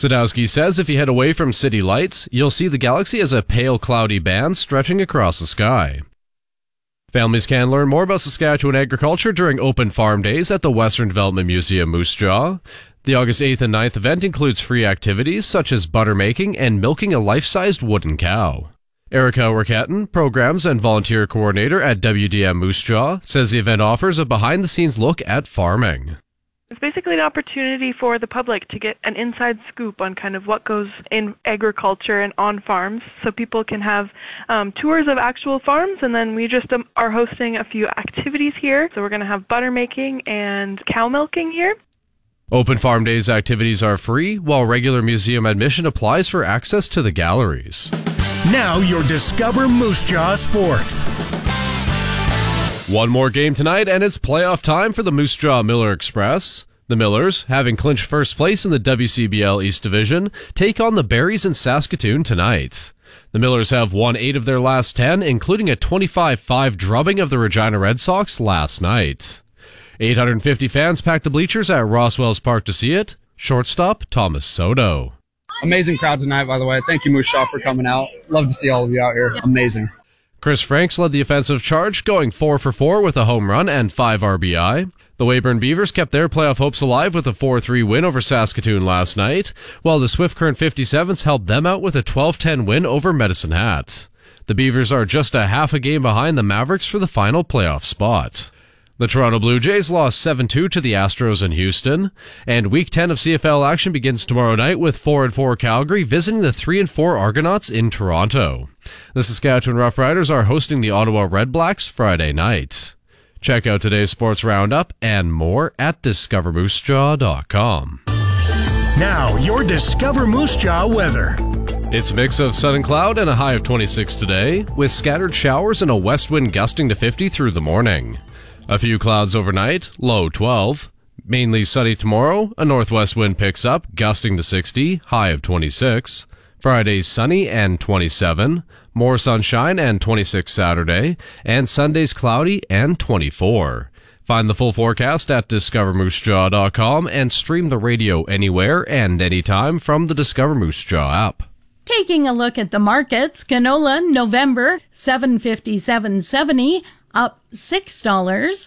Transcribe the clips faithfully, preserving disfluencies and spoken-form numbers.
Sadowski says if you head away from city lights, you'll see the galaxy as a pale, cloudy band stretching across the sky. Families can learn more about Saskatchewan agriculture during open farm days at the Western Development Museum Moose Jaw. The August eighth and ninth event includes free activities such as butter making and milking a life-sized wooden cow. Erica Werketten, Programs and Volunteer Coordinator at W D M Moose Jaw, says the event offers a behind-the-scenes look at farming. It's basically an opportunity for the public to get an inside scoop on kind of what goes in agriculture and on farms, so people can have um, tours of actual farms, and then we just um, are hosting a few activities here. So we're going to have butter making and cow milking here. Open Farm Days activities are free, while regular museum admission applies for access to the galleries. Now your Discover Moose Jaw Sports. One more game tonight, and it's playoff time for the Moose Jaw Miller Express. The Millers, having clinched first place in the W C B L East Division, take on the Berries in Saskatoon tonight. The Millers have won eight of their last ten, including a twenty-five five drubbing of the Regina Red Sox last night. eight hundred fifty fans packed the bleachers at Roswell's Park to see it. Shortstop, Thomas Soto. Amazing crowd tonight, by the way. Thank you, Moose Jaw, for coming out. Love to see all of you out here. Amazing. Chris Franks led the offensive charge, going four for four with a home run and five R B I. The Weyburn Beavers kept their playoff hopes alive with a four three win over Saskatoon last night, while the Swift Current fifty-sevens helped them out with a twelve ten win over Medicine Hat. The Beavers are just a half a game behind the Mavericks for the final playoff spot. The Toronto Blue Jays lost seven two to the Astros in Houston, and Week ten of C F L action begins tomorrow night with four and four Calgary visiting the three and four Argonauts in Toronto. The Saskatchewan Roughriders are hosting the Ottawa Redblacks Friday night. Check out today's sports roundup and more at discover moose jaw dot com. Now your Discover Moose Jaw weather. It's a mix of sun and cloud and a high of twenty-six today, with scattered showers and a west wind gusting to fifty through the morning. A few clouds overnight, low twelve. Mainly sunny tomorrow, a northwest wind picks up, gusting to sixty, high of twenty-six. Friday sunny and twenty-seven. More sunshine and twenty-six Saturday. And Sunday's cloudy and twenty-four. Find the full forecast at discover moose jaw dot com and stream the radio anywhere and anytime from the Discover Moose Jaw app. Taking a look at the markets, canola November seven fifty-seven seventy, up six dollars.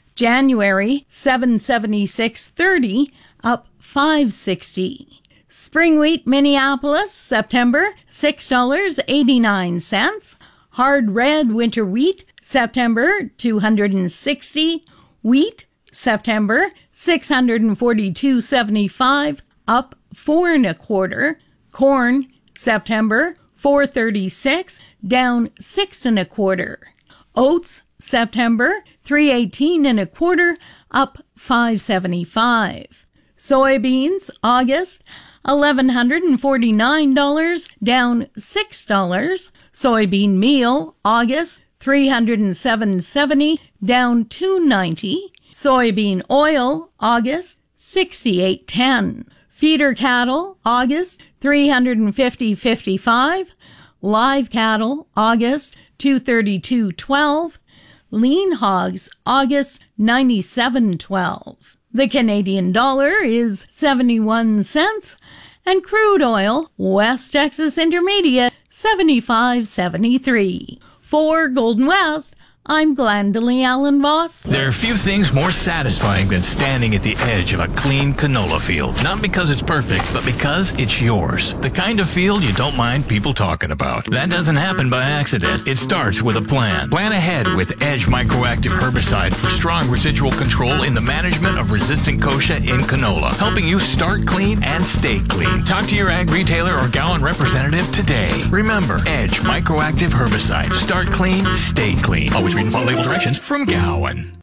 January seven seventy-six thirty, up five sixty. Spring wheat Minneapolis September six dollars and eighty-nine cents. Hard red winter wheat September two hundred sixty. Wheat September six hundred forty-two seventy-five, up four and a quarter. Corn September four thirty-six, down six and a quarter. Oats September three eighteen and a quarter, up five seventy-five. Soybeans August eleven forty-nine dollars, down six dollars. Soybean meal August three hundred seven seventy, down two ninety. Soybean oil August sixty-eight ten. Feeder cattle August three hundred fifty fifty-five. Live cattle August two thirty-two twelve. Lean hogs August ninety-seven twelve. The Canadian dollar is seventy-one cents, and crude oil West Texas Intermediate seventy-five seventy-three. For Golden West, I'm Glendalee Allen Voss. There are few things more satisfying than standing at the edge of a clean canola field. Not because it's perfect, but because it's yours. The kind of field you don't mind people talking about. That doesn't happen by accident. It starts with a plan. Plan ahead with Edge Microactive Herbicide for strong residual control in the management of resistant kochia in canola, helping you start clean and stay clean. Talk to your ag retailer or Gowan representative today. Remember, Edge Microactive Herbicide. Start clean, stay clean. Always read and follow label directions from Gowan.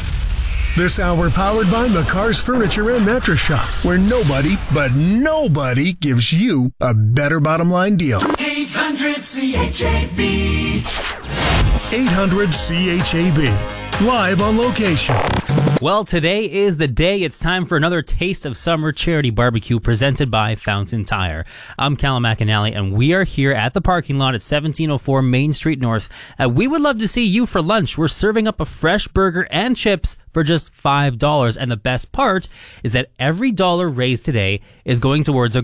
This hour powered by McCar's Furniture and Mattress Shop, where nobody, but nobody gives you a better bottom line deal. eight hundred C H A B. eight hundred C H A B. Live on location. Well, today is the day. It's time for another Taste of Summer charity barbecue presented by Fountain Tire. I'm Callum McAnally, and we are here at the parking lot at seventeen oh four Main Street North. Uh, we would love to see you for lunch. We're serving up a fresh burger and chips for just five dollars. And the best part is that every dollar raised today is going towards a